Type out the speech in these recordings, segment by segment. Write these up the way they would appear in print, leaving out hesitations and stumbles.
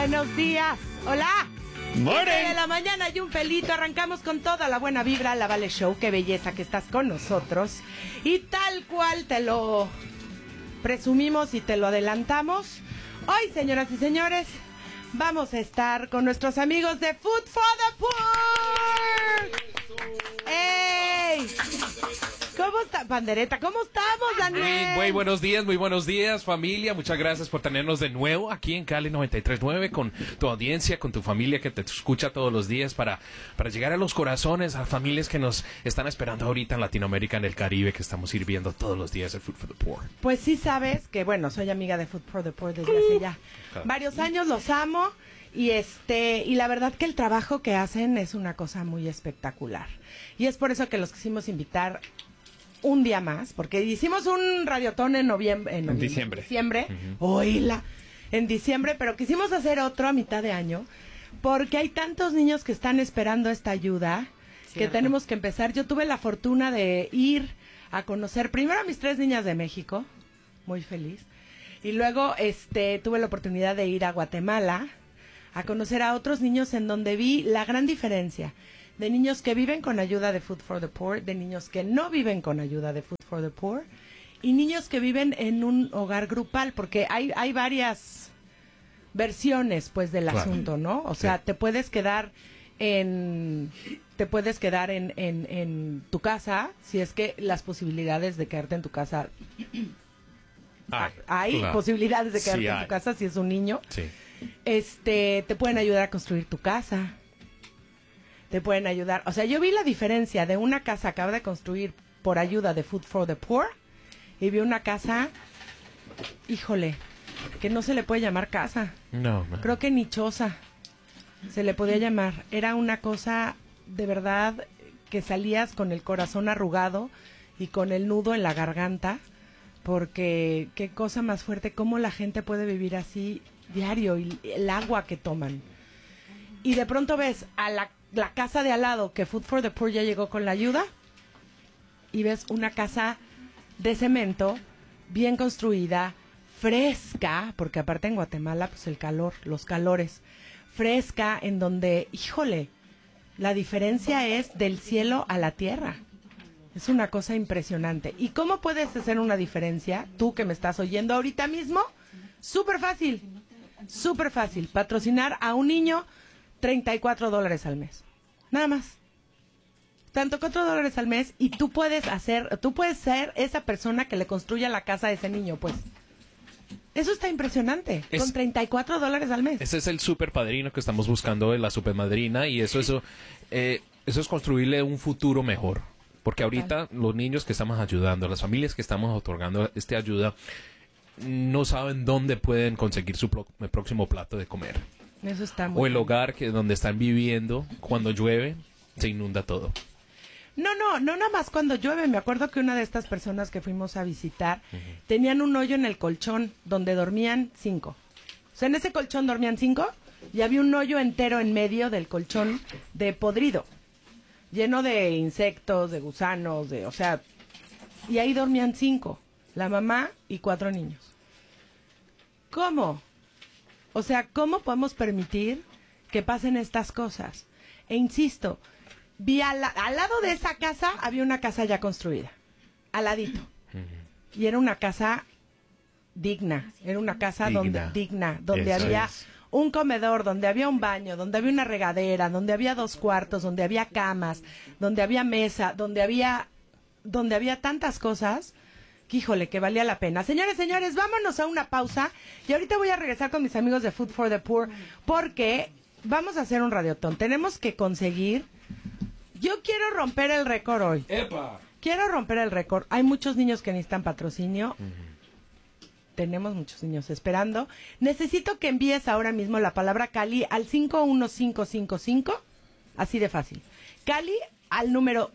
Buenos días. Hola. Morning. 7 de la mañana y un pelito. Arrancamos con toda la buena vibra. La Vale Show. Qué belleza que estás con nosotros. Y tal cual te lo presumimos y te lo adelantamos. Hoy, señoras y señores, vamos a estar con nuestros amigos de Food for the Poor. ¡Ey! ¿Cómo está, Pandereta? ¿Cómo estamos, Daniel? Muy buenos días, familia. Muchas gracias por tenernos de nuevo aquí en Cali 93.9 con tu audiencia, con tu familia que te escucha todos los días para llegar a los corazones, a familias que nos están esperando ahorita en Latinoamérica, en el Caribe, que estamos sirviendo todos los días el Food for the Poor. Pues sí sabes que, bueno, soy amiga de Food for the Poor desde hace ya varios años, los amo. Y la verdad que el trabajo que hacen es una cosa muy espectacular. Y es por eso que los quisimos invitar un día más, porque hicimos un radiotón en diciembre. Oíla, en diciembre, pero quisimos hacer otro a mitad de año, porque hay tantos niños que están esperando esta ayuda, que tenemos que empezar. Yo tuve la fortuna de ir a conocer primero a mis 3 niñas de México, muy feliz, y luego tuve la oportunidad de ir a Guatemala a conocer a otros niños en donde vi la gran diferencia de niños que viven con ayuda de Food for the Poor, de niños que no viven con ayuda de Food for the Poor y niños que viven en un hogar grupal, porque hay varias versiones pues del asunto, ¿no? O sea, te puedes quedar en tu casa, si es que las posibilidades de quedarte en tu casa hay posibilidades de quedarte en tu casa si es un niño. Sí. Te pueden ayudar a construir tu casa. Te pueden ayudar. O sea, yo vi la diferencia de una casa que acaba de construir por ayuda de Food for the Poor y vi una casa, híjole, que no se le puede llamar casa. No. Creo que ni choza se le podía llamar. Era una cosa de verdad que salías con el corazón arrugado y con el nudo en la garganta, porque qué cosa más fuerte, cómo la gente puede vivir así diario y el agua que toman. Y de pronto ves a la casa de al lado que Food for the Poor ya llegó con la ayuda y ves una casa de cemento bien construida, fresca, porque aparte en Guatemala pues el calor, los calores, fresca, en donde, híjole, la diferencia es del cielo a la tierra. Es una cosa impresionante. ¿Y cómo puedes hacer una diferencia? Tú que me estás oyendo ahorita mismo, súper fácil, patrocinar a un niño $34 al mes. Nada más. Tanto $4 al mes y tú puedes ser esa persona que le construya la casa a ese niño, pues. Eso está impresionante, con $34 al mes. Ese es el super padrino que estamos buscando, de la super madrina, y eso es construirle un futuro mejor. Porque ahorita los niños que estamos ayudando, las familias que estamos otorgando esta ayuda, no saben dónde pueden conseguir su próximo plato de comer. Eso está muy o el hogar donde están viviendo, cuando llueve, se inunda todo. No nada más cuando llueve. Me acuerdo que una de estas personas que fuimos a visitar tenían un hoyo en el colchón donde dormían 5. O sea, en ese colchón dormían 5 y había un hoyo entero en medio del colchón de podrido, lleno de insectos, de gusanos, o sea, y ahí dormían 5, la mamá y 4 niños. ¿Cómo? O sea, ¿cómo podemos permitir que pasen estas cosas? E insisto, vi al lado de esa casa había una casa ya construida, al ladito. Y era una casa digna, era una casa donde había un comedor, donde había un baño, donde había una regadera, donde había 2 cuartos, donde había camas, donde había mesa, donde había tantas cosas que, híjole, que valía la pena. Señores, vámonos a una pausa y ahorita voy a regresar con mis amigos de Food for the Poor porque vamos a hacer un radiotón. Tenemos que conseguir. Yo quiero romper el récord hoy. ¡Epa! Quiero romper el récord. Hay muchos niños que necesitan patrocinio. Tenemos muchos niños esperando. Necesito que envíes ahora mismo la palabra Cali al 51555. Así de fácil. Cali al número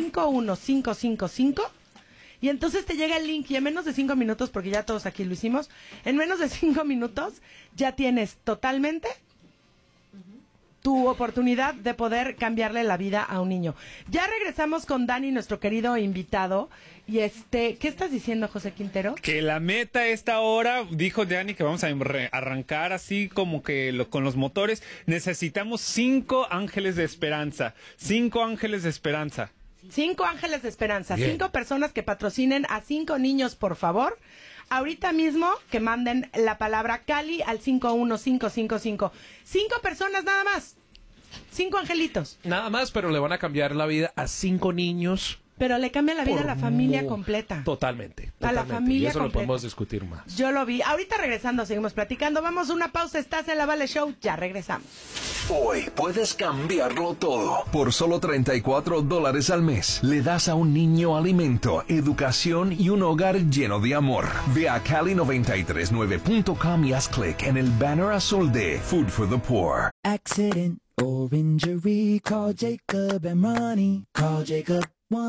51555. Y entonces te llega el link y en menos de 5 minutos, porque ya todos aquí lo hicimos, en menos de 5 minutos ya tienes totalmente tu oportunidad de poder cambiarle la vida a un niño. Ya regresamos con Dani, nuestro querido invitado. Y ¿qué estás diciendo, José Quintero? Que la meta esta hora, dijo Dani, que vamos a arrancar así como que con los motores. Necesitamos 5 ángeles de esperanza. 5 ángeles de esperanza. 5 ángeles de esperanza. Bien. 5 personas que patrocinen a 5 niños, por favor. Ahorita mismo que manden la palabra Cali al 51555. 5 personas nada más. 5 angelitos. Nada más, pero le van a cambiar la vida a 5 niños. Pero le cambia la vida a la familia completa. Totalmente. A la familia y eso completa. lo podemos discutir más. Yo lo vi. Ahorita regresando, seguimos platicando. Vamos a una pausa. Estás en la Vale Show. Ya regresamos. Hoy puedes cambiarlo todo. Por solo $34 al mes, le das a un niño alimento, educación y un hogar lleno de amor. Ve a cali939.com y haz clic en el banner azul de Food for the Poor. Accident or injury, call Jacob and Ronnie. Call Jacob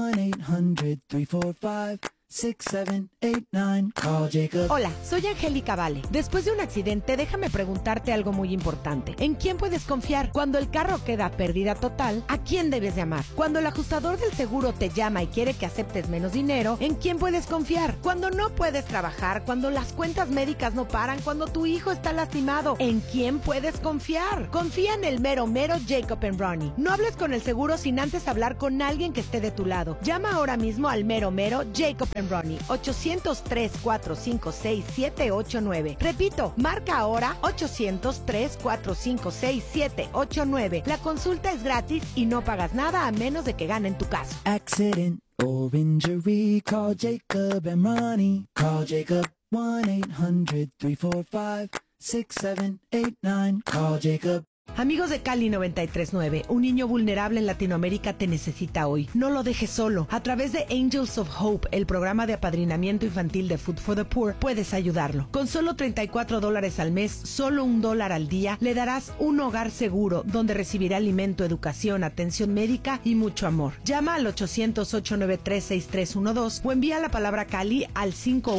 1-800-345-6789. Call Jacob. Hola, soy Angélica Vale. Después de un accidente, déjame preguntarte algo muy importante. ¿En quién puedes confiar? Cuando el carro queda pérdida total, ¿a quién debes llamar? Cuando el ajustador del seguro te llama y quiere que aceptes menos dinero, ¿en quién puedes confiar? Cuando no puedes trabajar, cuando las cuentas médicas no paran, cuando tu hijo está lastimado, ¿en quién puedes confiar? Confía en el mero Jacob and Ronnie. No hables con el seguro sin antes hablar con alguien que esté de tu lado. Llama ahora mismo al mero Jacob and Ronnie. 800-345-6789. Repito, marca ahora 800-345-6789. La consulta es gratis y no pagas nada a menos de que ganen tu caso. Accident or injury, call Jacob and Ronnie. Call Jacob 1-800-345-6789. Call Jacob. Amigos de Cali 93.9, un niño vulnerable en Latinoamérica te necesita hoy. No lo dejes solo. A través de Angels of Hope, el programa de apadrinamiento infantil de Food for the Poor, puedes ayudarlo. Con solo $34 al mes, solo $1 al día, le darás un hogar seguro donde recibirá alimento, educación, atención médica y mucho amor. Llama al 800-893-6312 o envía la palabra Cali al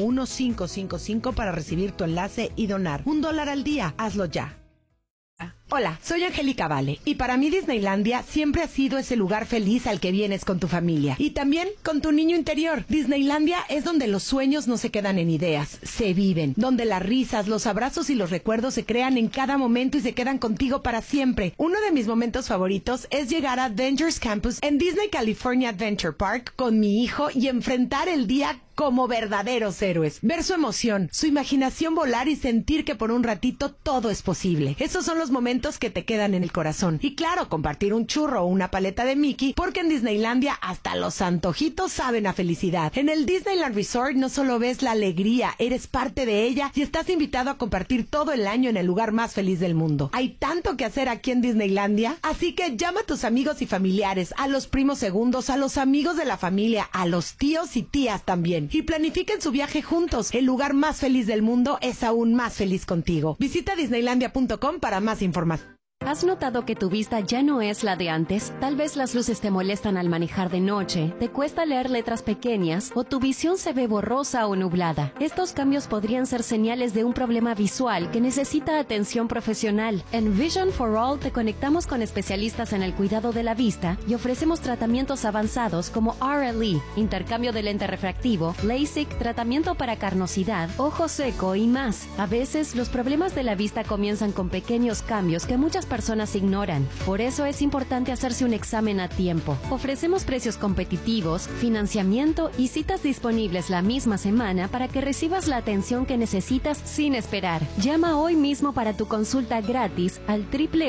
51555 para recibir tu enlace y donar. $1 al día. Hazlo ya. Hola, soy Angélica Vale y para mí Disneylandia siempre ha sido ese lugar feliz al que vienes con tu familia y también con tu niño interior. Disneylandia es donde los sueños no se quedan en ideas, se viven, donde las risas, los abrazos y los recuerdos se crean en cada momento y se quedan contigo para siempre. Uno de mis momentos favoritos es llegar a Avengers Campus en Disney California Adventure Park con mi hijo y enfrentar el día como verdaderos héroes. Ver su emoción, su imaginación volar y sentir que por un ratito todo es posible. Esos son los momentos que te quedan en el corazón. Y claro, compartir un churro o una paleta de Mickey, porque en Disneylandia hasta los antojitos saben a felicidad. En el Disneyland Resort no solo ves la alegría, eres parte de ella y estás invitado a compartir todo el año en el lugar más feliz del mundo. Hay tanto que hacer aquí en Disneylandia, así que llama a tus amigos y familiares, a los primos segundos, a los amigos de la familia, a los tíos y tías también. Y planifiquen su viaje juntos. El lugar más feliz del mundo es aún más feliz contigo. Visita disneylandia.com para más información. ¿Has notado que tu vista ya no es la de antes? Tal vez las luces te molestan al manejar de noche, te cuesta leer letras pequeñas o tu visión se ve borrosa o nublada. Estos cambios podrían ser señales de un problema visual que necesita atención profesional. En Vision for All te conectamos con especialistas en el cuidado de la vista y ofrecemos tratamientos avanzados como RLE, intercambio de lente refractivo, LASIK, tratamiento para carnosidad, ojo seco y más. A veces los problemas de la vista comienzan con pequeños cambios que muchas personas ignoran. Por eso es importante hacerse un examen a tiempo. Ofrecemos precios competitivos, financiamiento y citas disponibles la misma semana para que recibas la atención que necesitas sin esperar. Llama hoy mismo para tu consulta gratis al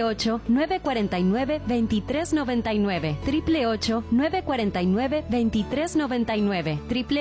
888-949-2399. 888-949-2399.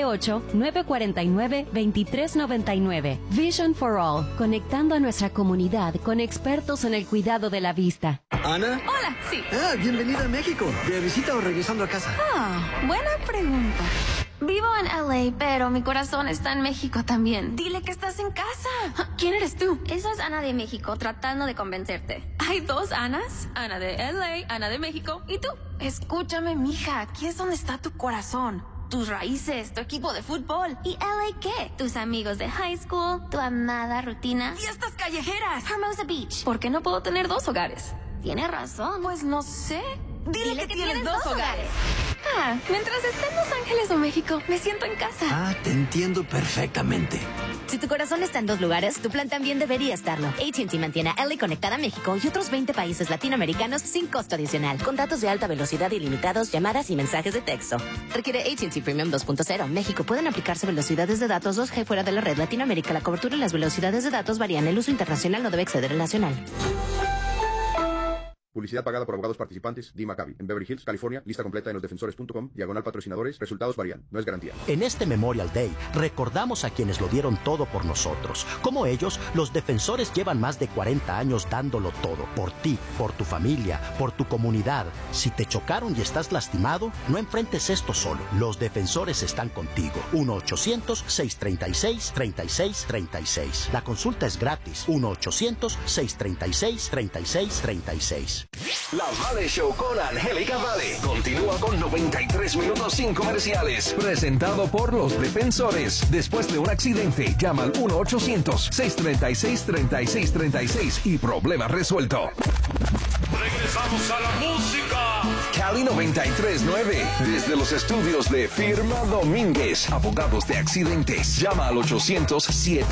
888-949-2399. Vision for All, conectando a nuestra comunidad con expertos en el cuidado de la vista. ¿Ana? Hola, sí. Bienvenida a México. ¿De visita o regresando a casa? Buena pregunta. Vivo en LA, pero mi corazón está en México también. Dile que estás en casa. ¿Quién eres tú? Eso es Ana de México, tratando de convencerte. Hay 2 Anas, Ana de LA, Ana de México, ¿y tú? Escúchame, mija, aquí es donde está tu corazón. Tus raíces, tu equipo de fútbol. ¿Y LA qué? Tus amigos de high school, tu amada rutina. ¡Fiestas callejeras! Hermosa Beach. ¿Por qué no puedo tener 2 hogares? Tiene razón. Pues no sé. Dile que tienes 2 hogares. Mientras esté en Los Ángeles o México, me siento en casa. Te entiendo perfectamente. Si tu corazón está en 2 lugares, tu plan también debería estarlo. AT&T mantiene a LA conectada a México y otros 20 países latinoamericanos sin costo adicional, con datos de alta velocidad ilimitados, llamadas y mensajes de texto. Requiere AT&T Premium 2.0. México. Pueden aplicarse velocidades de datos 2G fuera de la red. Latinoamérica, la cobertura y las velocidades de datos varían. El uso internacional no debe exceder el nacional. Publicidad pagada por abogados participantes. Dee Maccabi. En Beverly Hills, California. Lista completa en losdefensores.com. /patrocinadores. Resultados varían. No es garantía. En este Memorial Day, recordamos a quienes lo dieron todo por nosotros. Como ellos, los defensores llevan más de 40 años dándolo todo. Por ti, por tu familia, por tu comunidad. Si te chocaron y estás lastimado, no enfrentes esto solo. Los defensores están contigo. 1-800-636-3636. La consulta es gratis. 1-800-636-3636. La Vale Show con Angélica Vale continúa con 93 minutos sin comerciales. Presentado por los defensores. Después de un accidente, llama al 1-800-636-3636 y problema resuelto. Regresamos a la música. Cali 93.9. Desde los estudios de Firma Domínguez, abogados de accidentes. Llama al 800-7